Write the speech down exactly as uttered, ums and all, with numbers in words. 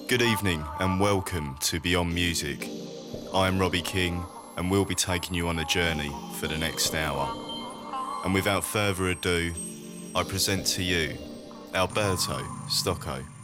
Good evening and welcome to Beyond Music. I'm Robbie King and we'll be taking you on a journey for the next hour. And without further ado, I present to you Alberto Stocco.